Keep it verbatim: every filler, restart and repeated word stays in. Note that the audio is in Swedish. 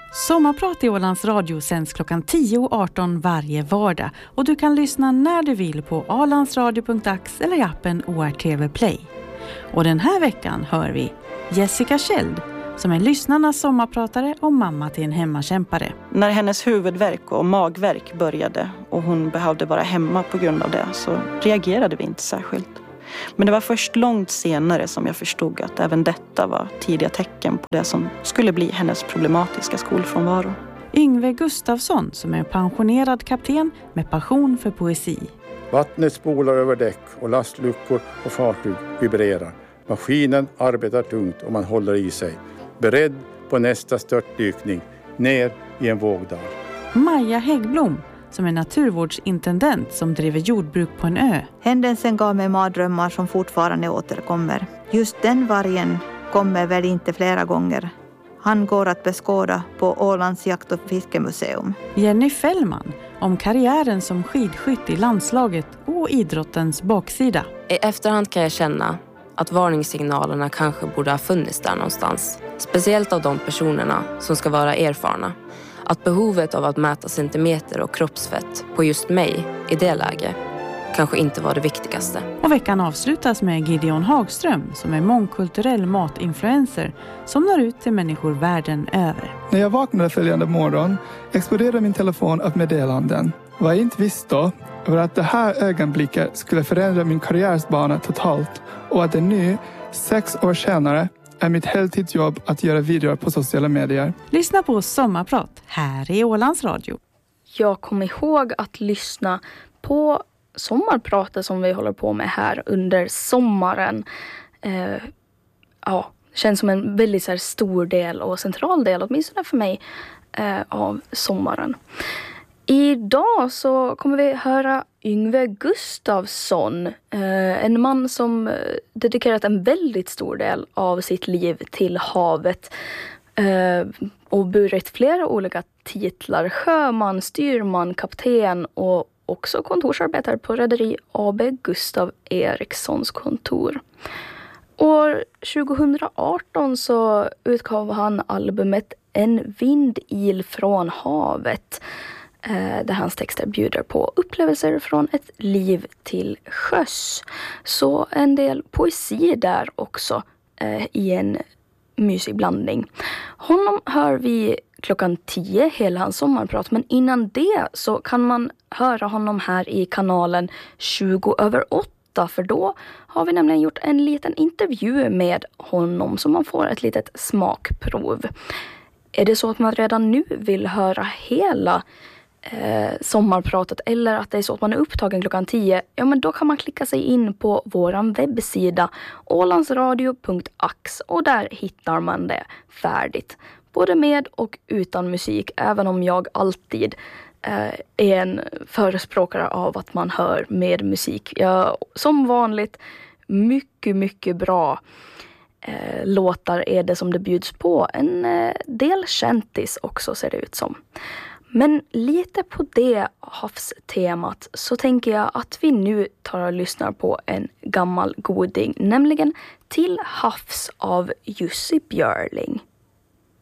Sommarprat i Ålands Radio sänds klockan tio och arton varje vardag och du kan lyssna när du vill på ålandsradio punkt ax eller i appen O R T V Play. Och den här veckan hör vi Jessica Kjeld som är lyssnarnas sommarpratare och mamma till en hemmakämpare. När hennes huvudvärk och magvärk började och hon behövde vara hemma på grund av det så reagerade vi inte särskilt. Men det var först långt senare som jag förstod att även detta var tidiga tecken på det som skulle bli hennes problematiska skolfrånvaro. Yngve Gustafsson som är pensionerad kapten med passion för poesi. Vattnet spolar över däck och lastluckor och fartyg vibrerar. Maskinen arbetar tungt och man håller i sig. Beredd på nästa störtdykning ner i en vågdal. Maja Häggblom som är naturvårdsintendent som driver jordbruk på en ö. Händelsen gav mig mardrömmar som fortfarande återkommer. Just den vargen kommer väl inte flera gånger. Han går att beskåda på Ålands jakt- och fiskemuseum. Jenny Fällman om karriären som skidskytt i landslaget och idrottens baksida. I efterhand kan jag känna att varningssignalerna kanske borde ha funnits där någonstans. Speciellt av de personerna som ska vara erfarna. Att behovet av att mäta centimeter och kroppsfett på just mig i det läget kanske inte var det viktigaste. Och veckan avslutas med Gideon Hagström som är mångkulturell matinfluencer som når ut till människor världen över. När jag vaknade följande morgon exploderade min telefon av meddelanden. Vad jag inte visste då var att det här ögonblicket skulle förändra min karriärsbana totalt och att det nu, sex år senare, är mitt heltidsjobb att göra videor på sociala medier. Lyssna på Sommarprat här i Ålands Radio. Jag kom ihåg att lyssna på sommarpratet som vi håller på med här under sommaren. Eh, ja, känns som en väldigt så här, stor del och central del, åtminstone för mig, eh, av sommaren. Idag så kommer vi höra Yngve Gustafsson, eh, en man som dedikerat en väldigt stor del av sitt liv till havet eh, och burit flera olika titlar. Sjöman, styrman, kapten och också kontorsarbetare på rederi A B Gustav Erikssons kontor. År tjugohundraarton så utgav han albumet En vindil från havet, där hans texter bjuder på upplevelser från ett liv till sjöss. Så en del poesi där också eh, i en mysig blandning. Honom hör vi klockan tio, hela hans sommarprat. Men innan det så kan man höra honom här i kanalen tjugo över åtta. För då har vi nämligen gjort en liten intervju med honom så man får ett litet smakprov. Är det så att man redan nu vill höra hela Eh, sommarpratet eller att det är så att man är upptagen klockan tio, ja men då kan man klicka sig in på våran webbsida ålandsradio punkt ax och där hittar man det färdigt. Både med och utan musik, även om jag alltid eh, är en förespråkare av att man hör med musik. Jag, som vanligt, mycket mycket bra eh, låtar är det som det bjuds på. En eh, del käntis också ser det ut som. Men lite på det havstemat så tänker jag att vi nu tar och lyssnar på en gammal goding, nämligen Till havs av Jussi Björling.